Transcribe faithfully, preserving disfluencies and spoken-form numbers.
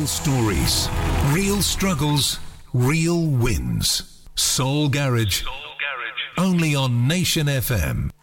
Real stories, real struggles, real wins. Soul Garage. Only on Nation F M.